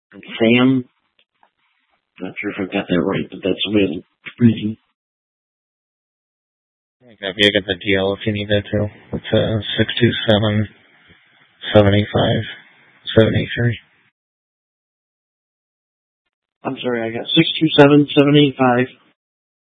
Sam. Not sure if I've got that right, but that's the way it's reading. Okay, you get the deal if you need that too. It's 627-785-783. I'm sorry, I got 627-785.